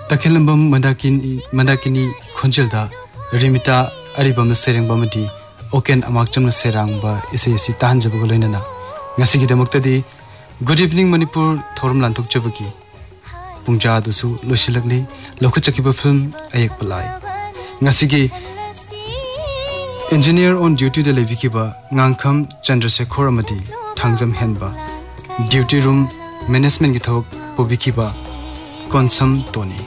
Takilambam mandakini khonjelda rimita aribam sereng bamadi oken amakcham serang ba ise si tanjab goloinana ngasi gidamakta di good evening Manipur thorum lantok jabagi pungja dusu losilakni lokhachakiba film ayek palai ngasi gi engineer on duty de lebikiba ngangkham Chandrasekhar amadi thangjam henba duty room management gi thok pobikiba konsam toni